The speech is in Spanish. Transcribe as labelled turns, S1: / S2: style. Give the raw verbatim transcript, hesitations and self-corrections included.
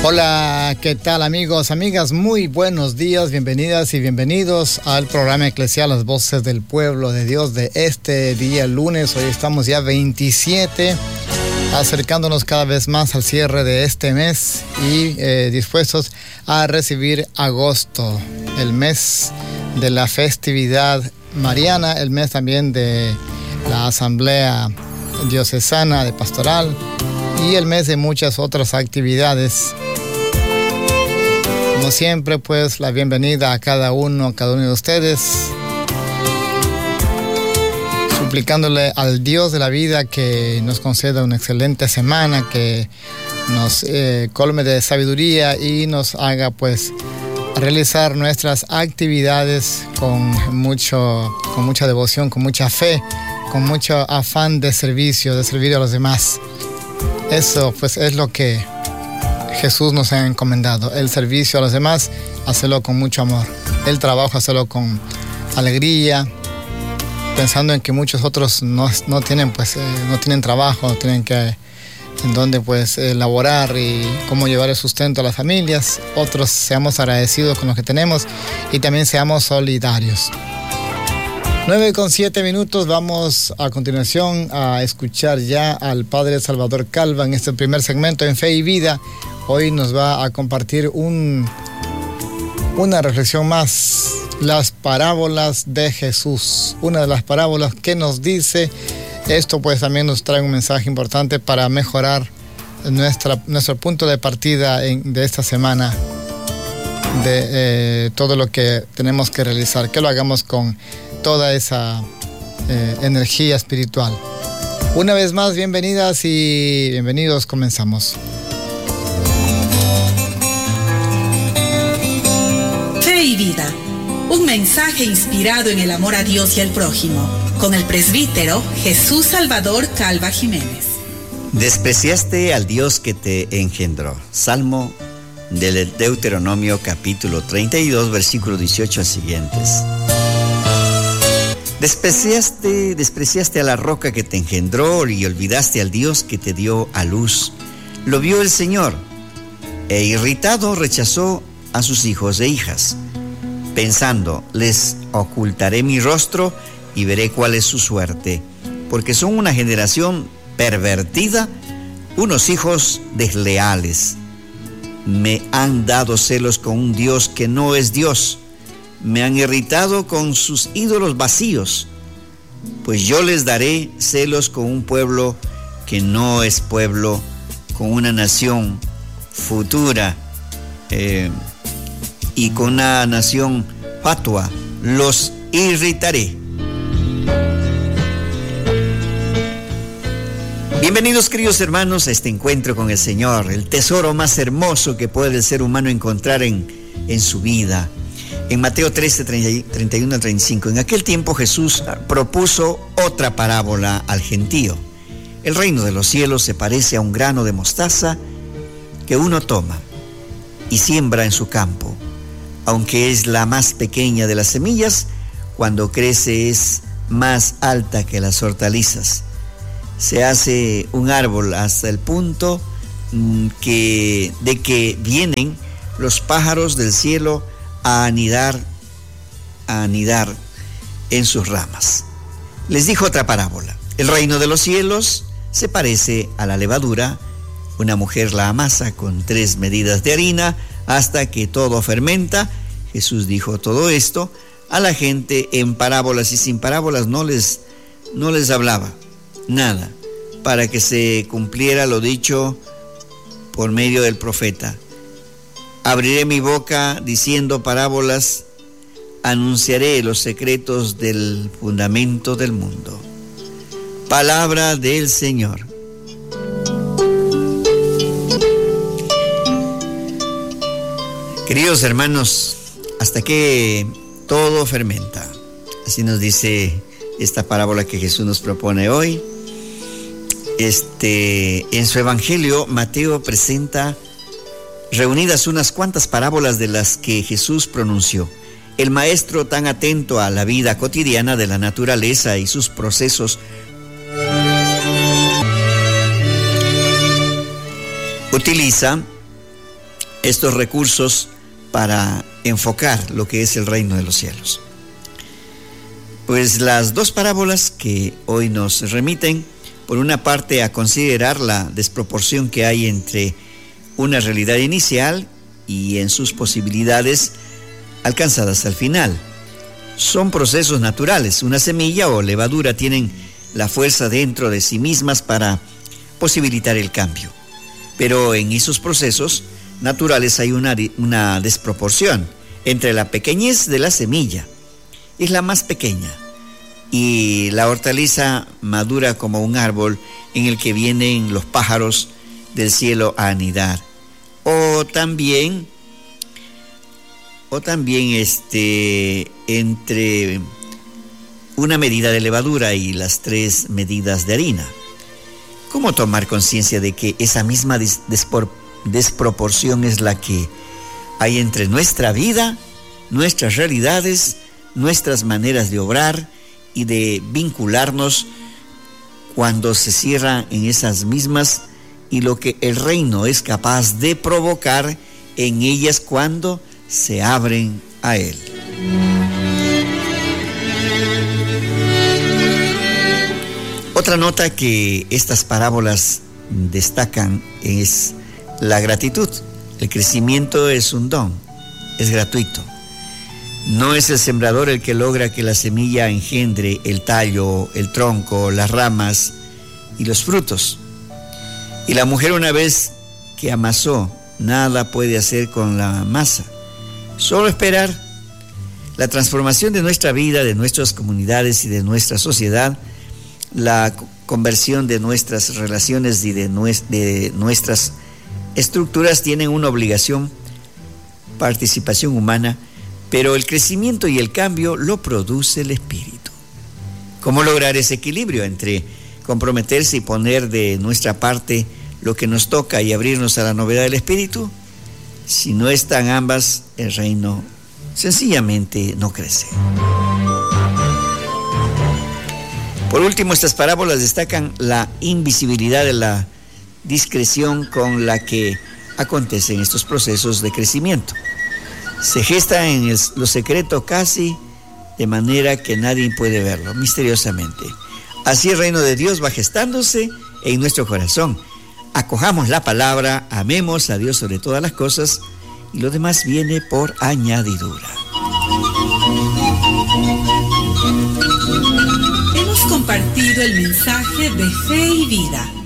S1: Hola, ¿qué tal amigos, amigas? Muy buenos días, bienvenidas y bienvenidos al programa eclesial Las Voces del Pueblo de Dios de este día lunes. Hoy estamos ya veintisiete, acercándonos cada vez más al cierre de este mes y eh, dispuestos a recibir agosto, el mes de la festividad mariana, el mes también de la Asamblea Diocesana de Pastoral y el mes de muchas otras actividades. Como siempre, pues la bienvenida a cada uno, a cada uno de ustedes, suplicándole al Dios de la vida que nos conceda una excelente semana, que nos eh, colme de sabiduría y nos haga pues realizar nuestras actividades con mucho, con mucha devoción, con mucha fe, con mucho afán de servicio, de servir a los demás. Eso pues es lo que Jesús nos ha encomendado, el servicio a los demás, hacerlo con mucho amor, el trabajo, hacerlo con alegría, pensando en que muchos otros no, no tienen pues, eh, no tienen trabajo, no tienen que, en dónde pues elaborar y cómo llevar el sustento a las familias. Otros seamos agradecidos con lo que tenemos y también seamos solidarios. nueve con siete minutos, vamos a continuación a escuchar ya al Padre Salvador Calva en este primer segmento en Fe y Vida. Hoy nos va a compartir un, una reflexión más, las parábolas de Jesús. Una de las parábolas que nos dice, esto pues también nos trae un mensaje importante para mejorar nuestra, nuestro punto de partida en, de esta semana, de eh, todo lo que tenemos que realizar, que lo hagamos con toda esa eh, energía espiritual. Una vez más, bienvenidas y bienvenidos, comenzamos.
S2: Fe y Vida, un mensaje inspirado en el amor a Dios y al prójimo, con el presbítero Jesús Salvador Calva Jiménez.
S3: Despreciaste al Dios que te engendró. Salmo del Deuteronomio capítulo treinta y dos, versículos dieciocho a siguientes. Despreciaste, despreciaste a la roca que te engendró y olvidaste al Dios que te dio a luz. Lo vio el Señor, e irritado rechazó a sus hijos e hijas, pensando, les ocultaré mi rostro y veré cuál es su suerte, porque son una generación pervertida, unos hijos desleales. Me han dado celos con un Dios que no es Dios, me han irritado con sus ídolos vacíos, pues yo les daré celos con un pueblo que no es pueblo, con una nación futura, eh, y con una nación fatua, los irritaré. Bienvenidos, queridos hermanos, a este encuentro con el Señor, el tesoro más hermoso que puede el ser humano encontrar en, en su vida. En Mateo trece, treinta y uno al treinta y cinco, en aquel tiempo Jesús propuso otra parábola al gentío. El reino de los cielos se parece a un grano de mostaza que uno toma y siembra en su campo. Aunque es la más pequeña de las semillas, cuando crece es más alta que las hortalizas. Se hace un árbol hasta el punto que, de que vienen los pájaros del cielo a anidar, a anidar en sus ramas. Les dijo otra parábola. El reino de los cielos se parece a la levadura. Una mujer la amasa con tres medidas de harina hasta que todo fermenta. Jesús dijo todo esto a la gente en parábolas, y sin parábolas no les, no les hablaba nada, para que se cumpliera lo dicho por medio del profeta. Abriré mi boca diciendo parábolas, anunciaré los secretos del fundamento del mundo. Palabra del Señor. Queridos hermanos, hasta que todo fermenta. Así nos dice esta parábola que Jesús nos propone hoy. Este, en su evangelio, Mateo presenta reunidas unas cuantas parábolas de las que Jesús pronunció. El maestro, tan atento a la vida cotidiana de la naturaleza y sus procesos, utiliza estos recursos para enfocar lo que es el reino de los cielos. Pues las dos parábolas que hoy nos remiten, por una parte, a considerar la desproporción que hay entre una realidad inicial y en sus posibilidades alcanzadas al final. Son procesos naturales. Una semilla o levadura tienen la fuerza dentro de sí mismas para posibilitar el cambio. Pero en esos procesos naturales hay una, una desproporción entre la pequeñez de la semilla. Es la más pequeña. Y la hortaliza madura como un árbol en el que vienen los pájaros del cielo a anidar. O también, o también este, entre una medida de levadura y las tres medidas de harina. ¿Cómo tomar conciencia de que esa misma despropor- desproporción es la que hay entre nuestra vida, nuestras realidades, nuestras maneras de obrar y de vincularnos, cuando se cierra en esas mismas, y lo que el reino es capaz de provocar en ellas cuando se abren a él? Otra nota que estas parábolas destacan es la gratitud. El crecimiento es un don, es gratuito. No es el sembrador el que logra que la semilla engendre el tallo, el tronco, las ramas y los frutos. Y la mujer, una vez que amasó, nada puede hacer con la masa, solo esperar. La transformación de nuestra vida, de nuestras comunidades y de nuestra sociedad, la conversión de nuestras relaciones y de, nues- de nuestras estructuras tienen una obligación, participación humana, pero el crecimiento y el cambio lo produce el Espíritu. ¿Cómo lograr ese equilibrio entre comprometerse y poner de nuestra parte lo que nos toca y abrirnos a la novedad del Espíritu? Si no están ambas, el reino sencillamente no crece. Por último, estas parábolas destacan la invisibilidad de la discreción con la que acontecen estos procesos de crecimiento. Se gesta en el, lo secreto casi de manera que nadie puede verlo, misteriosamente. Así el reino de Dios va gestándose en nuestro corazón. Acojamos la palabra, amemos a Dios sobre todas las cosas, y lo demás viene por añadidura.
S2: Hemos compartido el mensaje de Fe y Vida.